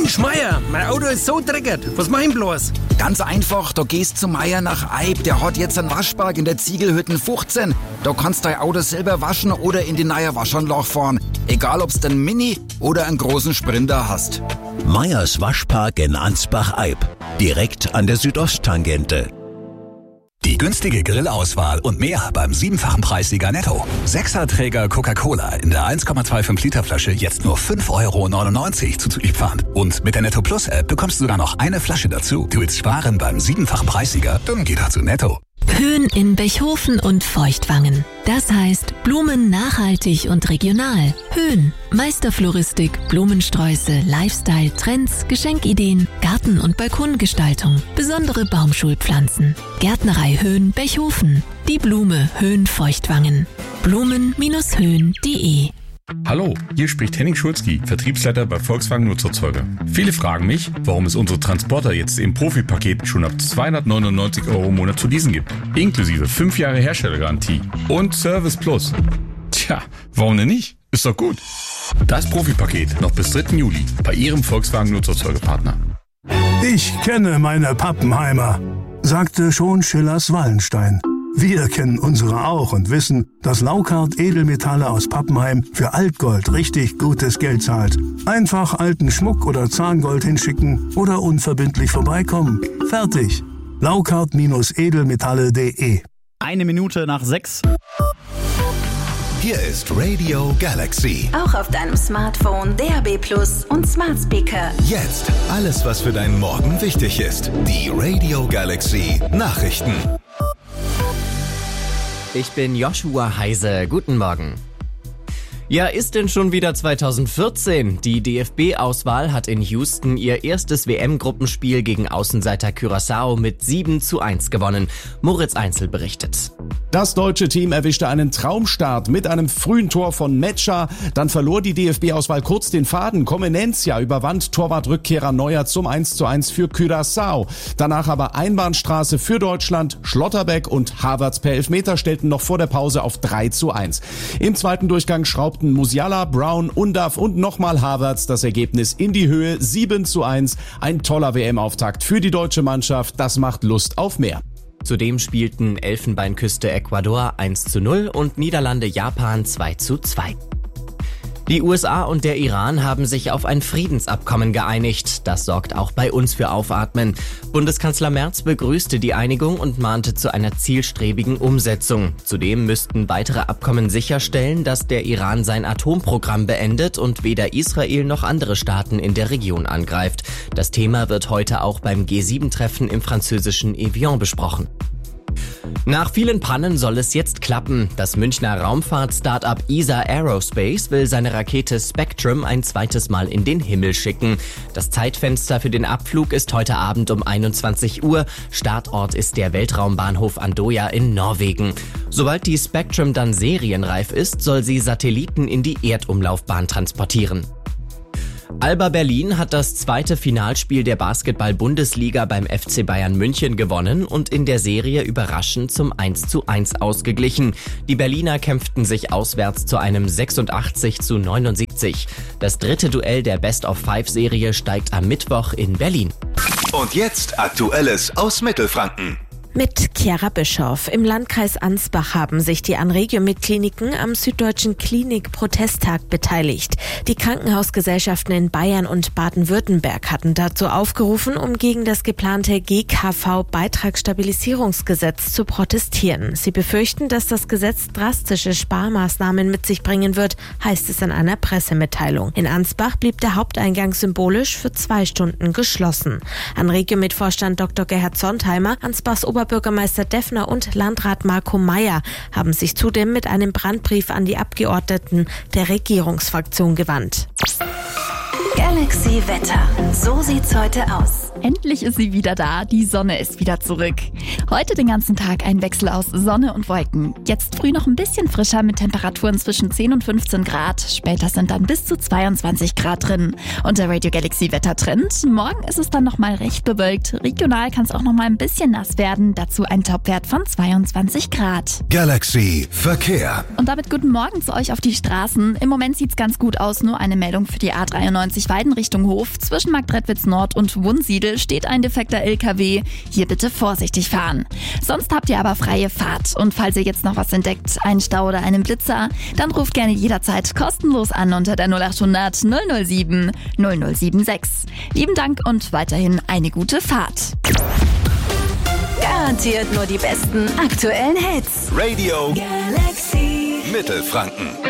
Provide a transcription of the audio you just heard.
Mensch, Meier, mein Auto ist so dreckig. Was mach ich bloß? Ganz einfach, da gehst zu Meier nach Eib. Der hat jetzt einen Waschpark in der Ziegelhütten 15. Da kannst dein Auto selber waschen oder in die neue Waschanlage fahren. Egal, ob's den Mini oder einen großen Sprinter hast. Meyers Waschpark in Ansbach-Eib. Direkt an der Südosttangente. Die günstige Grillauswahl und mehr beim 7-fachen Preissieger Netto. 6er-Träger Coca-Cola in der 1,25 Liter Flasche jetzt nur 5,99 € zuzüglich Pfand. Und mit der Netto Plus App bekommst du sogar noch eine Flasche dazu. Du willst sparen beim 7-fachen Preissieger? Dann geh doch zu Netto. Höhen in Bechhofen und Feuchtwangen. Das heißt Blumen nachhaltig und regional. Höhen, Meisterfloristik, Blumensträuße, Lifestyle, Trends, Geschenkideen, Garten- und Balkongestaltung, besondere Baumschulpflanzen. Gärtnerei Höhen Bechhofen. Die Blume Höhen Feuchtwangen. Blumen-höhen.de. Hallo, hier spricht Henning Schulzki, Vertriebsleiter bei Volkswagen Nutzerzeuger. Viele fragen mich, warum es unsere Transporter jetzt im Profipaket schon ab 299 € im Monat zu leasen gibt. Inklusive 5 Jahre Herstellergarantie und Service Plus. Tja, warum denn nicht? Ist doch gut. Das Profipaket noch bis 3. Juli bei Ihrem Volkswagen Nutzerzeugerpartner. Ich kenne meine Pappenheimer, sagte schon Schillers Wallenstein. Wir kennen unsere auch und wissen, dass Laukart Edelmetalle aus Pappenheim für Altgold richtig gutes Geld zahlt. Einfach alten Schmuck oder Zahngold hinschicken oder unverbindlich vorbeikommen. Fertig. Laukart-edelmetalle.de. 1 Minute nach 6. Hier ist Radio Galaxy. Auch auf deinem Smartphone, DAB+ und Smart Speaker. Jetzt alles, was für deinen Morgen wichtig ist. Die Radio Galaxy Nachrichten. Ich bin Joshua Heise. Guten Morgen. Ja, ist denn schon wieder 2014? Die DFB-Auswahl hat in Houston ihr erstes WM-Gruppenspiel gegen Außenseiter Curaçao mit 7:1 gewonnen. Moritz Einzel berichtet. Das deutsche Team erwischte einen Traumstart mit einem frühen Tor von Metscher. Dann verlor die DFB-Auswahl kurz den Faden. Comenencia überwand Torwartrückkehrer Neuer zum 1:1 für Curaçao. Danach aber Einbahnstraße für Deutschland. Schlotterbeck und Havertz per Elfmeter stellten noch vor der Pause auf 3:1. Im zweiten Durchgang schraubten Musiala, Brown, Undav und nochmal Havertz das Ergebnis in die Höhe 7:1. Ein toller WM-Auftakt für die deutsche Mannschaft. Das macht Lust auf mehr. Zudem spielten Elfenbeinküste Ecuador 1:0 und Niederlande Japan 2:2. Die USA und der Iran haben sich auf ein Friedensabkommen geeinigt. Das sorgt auch bei uns für Aufatmen. Bundeskanzler Merz begrüßte die Einigung und mahnte zu einer zielstrebigen Umsetzung. Zudem müssten weitere Abkommen sicherstellen, dass der Iran sein Atomprogramm beendet und weder Israel noch andere Staaten in der Region angreift. Das Thema wird heute auch beim G7-Treffen im französischen Evian besprochen. Nach vielen Pannen soll es jetzt klappen. Das Münchner Raumfahrt-Startup ESA Aerospace will seine Rakete Spectrum ein zweites Mal in den Himmel schicken. Das Zeitfenster für den Abflug ist heute Abend um 21 Uhr. Startort ist der Weltraumbahnhof Andoya in Norwegen. Sobald die Spectrum dann serienreif ist, soll sie Satelliten in die Erdumlaufbahn transportieren. Alba Berlin hat das zweite Finalspiel der Basketball-Bundesliga beim FC Bayern München gewonnen und in der Serie überraschend zum 1:1 ausgeglichen. Die Berliner kämpften sich auswärts zu einem 86:79. Das dritte Duell der Best-of-5-Serie steigt am Mittwoch in Berlin. Und jetzt Aktuelles aus Mittelfranken. Mit Chiara Bischoff. Im Landkreis Ansbach haben sich die Anregio-Kliniken am Süddeutschen Klinik-Protesttag beteiligt. Die Krankenhausgesellschaften in Bayern und Baden-Württemberg hatten dazu aufgerufen, um gegen das geplante GKV-Beitragsstabilisierungsgesetz zu protestieren. Sie befürchten, dass das Gesetz drastische Sparmaßnahmen mit sich bringen wird, heißt es in einer Pressemitteilung. In Ansbach blieb der Haupteingang symbolisch für 2 Stunden geschlossen. Anregio-Mitvorstand Dr. Gerhard Sontheimer, Ansbachs Oberbürgermeister Deffner und Landrat Marco Meyer haben sich zudem mit einem Brandbrief an die Abgeordneten der Regierungsfraktion gewandt. Galaxy Wetter. So sieht's heute aus. Endlich ist sie wieder da, die Sonne ist wieder zurück. Heute den ganzen Tag ein Wechsel aus Sonne und Wolken. Jetzt früh noch ein bisschen frischer mit Temperaturen zwischen 10 und 15 Grad. Später sind dann bis zu 22 Grad drin. Und der Radio Galaxy Wettertrend. Morgen ist es dann nochmal recht bewölkt. Regional kann es auch nochmal ein bisschen nass werden. Dazu ein Topwert von 22 Grad. Galaxy Verkehr. Und damit guten Morgen zu euch auf die Straßen. Im Moment sieht's ganz gut aus. Nur eine Meldung für die A93 Weiden Richtung Hof. Zwischen Marktredwitz Nord und Wunsiedel steht ein defekter LKW. Hier bitte vorsichtig fahren. Sonst habt ihr aber freie Fahrt. Und falls ihr jetzt noch was entdeckt, einen Stau oder einen Blitzer, dann ruft gerne jederzeit kostenlos an unter der 0800 007 0076. Lieben Dank und weiterhin eine gute Fahrt. Garantiert nur die besten aktuellen Hits. Radio Galaxy Mittelfranken.